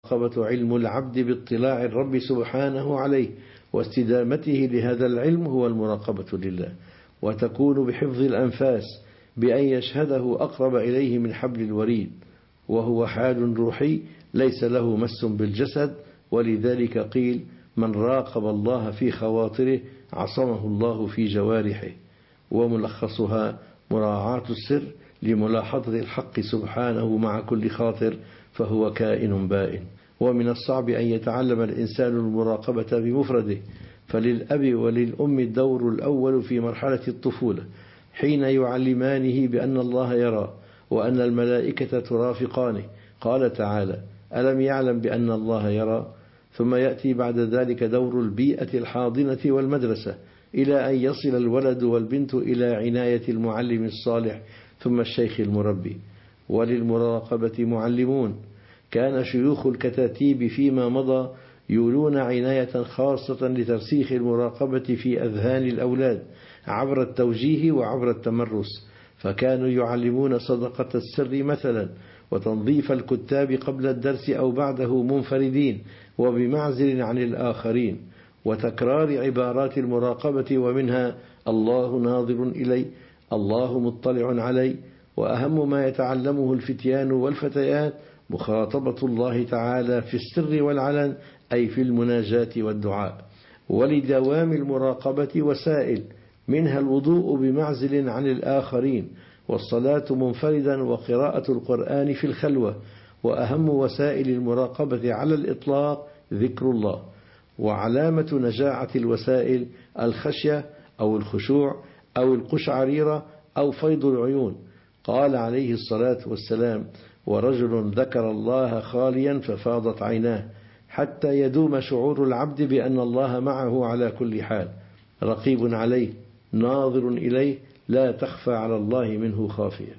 المراقبة علم العبد باطلاع الرب سبحانه عليه، واستدامته لهذا العلم هو المراقبة لله، وتكون بحفظ الأنفاس بأن يشهده أقرب إليه من حبل الوريد، وهو حال روحي ليس له مس بالجسد. ولذلك قيل: من راقب الله في خواطره عصمه الله في جوارحه. وملخصها مراعاة السر لملاحظة الحق سبحانه مع كل خاطر، فهو كائن بائن. ومن الصعب أن يتعلم الإنسان المراقبة بمفرده، فللأب وللأم الدور الأول في مرحلة الطفولة، حين يعلمانه بأن الله يرى وأن الملائكة ترافقانه. قال تعالى: ألم يعلم بأن الله يرى؟ ثم يأتي بعد ذلك دور البيئة الحاضنة والمدرسة، إلى أن يصل الولد والبنت إلى عناية المعلم الصالح ثم الشيخ المربي. وللمراقبة معلمون، كان شيوخ الكتاتيب فيما مضى يولون عناية خاصة لترسيخ المراقبة في أذهان الأولاد عبر التوجيه وعبر التمرس، فكانوا يعلمون صدقة السر مثلا، وتنظيف الكتاب قبل الدرس أو بعده منفردين وبمعزل عن الآخرين، وتكرار عبارات المراقبة، ومنها: الله ناظر إلي، الله مطلع علي. وأهم ما يتعلمه الفتيان والفتيات مخاطبة الله تعالى في السر والعلن، أي في المناجاة والدعاء. ولدوام المراقبة وسائل، منها الوضوء بمعزل عن الآخرين، والصلاة منفردا، وقراءة القرآن في الخلوة. وأهم وسائل المراقبة على الإطلاق ذكر الله. وعلامة نجاعة الوسائل الخشية أو الخشوع أو القشعريرة أو فيض العيون. قال عليه الصلاة والسلام: ورجل ذكر الله خاليا ففاضت عيناه، حتى يدوم شعور العبد بأن الله معه على كل حال، رقيب عليه، ناظر إليه، لا تخفى على الله منه خافية.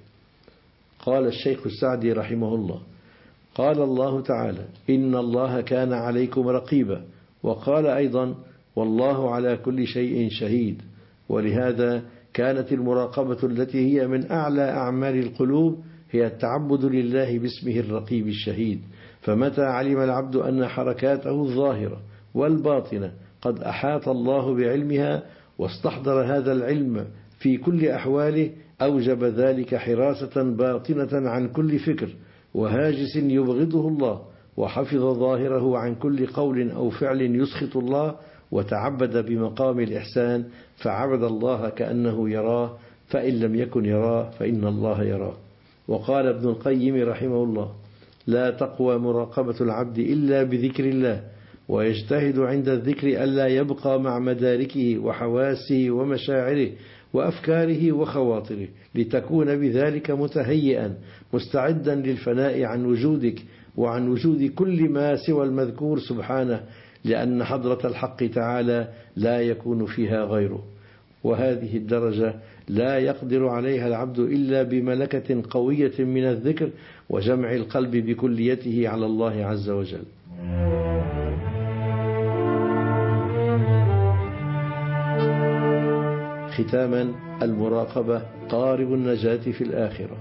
قال الشيخ السعدي رحمه الله: قال الله تعالى: إن الله كان عليكم رقيبا. وقال أيضا: والله على كل شيء شهيد. ولهذا كانت المراقبة التي هي من أعلى أعمال القلوب هي التعبد لله باسمه الرقيب الشهيد. فمتى علم العبد أن حركاته الظاهرة والباطنة قد أحاط الله بعلمها واستحضر هذا العلم في كل أحواله، أوجب ذلك حراسة باطنة عن كل فكر وهاجس يبغضه الله، وحفظ ظاهره عن كل قول أو فعل يسخط الله، وتعبد بمقام الإحسان، فعبد الله كأنه يراه، فإن لم يكن يراه فإن الله يراه. وقال ابن القيم رحمه الله: لا تقوى مراقبة العبد إلا بذكر الله، ويجتهد عند الذكر ألا يبقى مع مداركه وحواسه ومشاعره وأفكاره وخواطره، لتكون بذلك متهيئا مستعدا للفناء عن وجودك وعن وجود كل ما سوى المذكور سبحانه، لأن حضرة الحق تعالى لا يكون فيها غيره. وهذه الدرجة لا يقدر عليها العبد إلا بملكة قوية من الذكر وجمع القلب بكليته على الله عز وجل. ختاما: المراقبة قارب النجاة في الآخرة.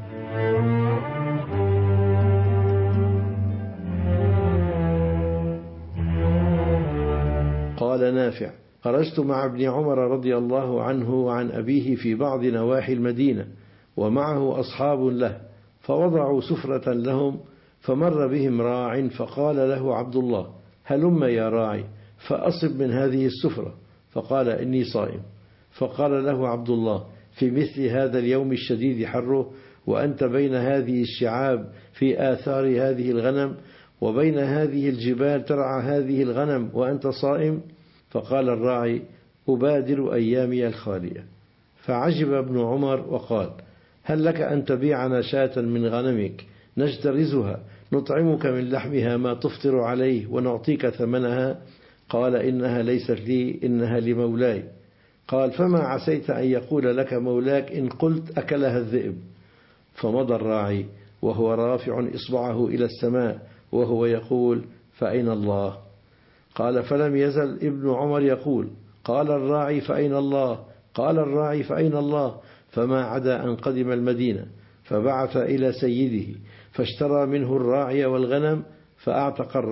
قال نافع: خرجت مع ابن عمر رضي الله عنه وعن أبيه في بعض نواحي المدينة، ومعه أصحاب له، فوضعوا سفرة لهم، فمر بهم راع فقال له عبد الله: هلم يا راعي فأصب من هذه السفرة. فقال: إني صائم. فقال له عبد الله: في مثل هذا اليوم الشديد حره، وأنت بين هذه الشعاب في آثار هذه الغنم، وبين هذه الجبال ترعى هذه الغنم وأنت صائم؟ فقال الراعي: أبادر أيامي الخالية. فعجب ابن عمر وقال: هل لك أن تبيعنا شاة من غنمك نجترزها نطعمك من لحمها ما تفطر عليه ونعطيك ثمنها؟ قال: إنها ليست لي، إنها لمولاي. قال: فما عسيت أن يقول لك مولاك إن قلت أكلها الذئب؟ فمضى الراعي وهو رافع إصبعه إلى السماء وهو يقول: فأين الله؟ قال: فلم يزل ابن عمر يقول: قال الراعي: فأين الله؟ قال الراعي: فأين الله؟ فما عدا أن قدم المدينة، فبعث إلى سيده فاشترى منه الراعي والغنم، فأعتق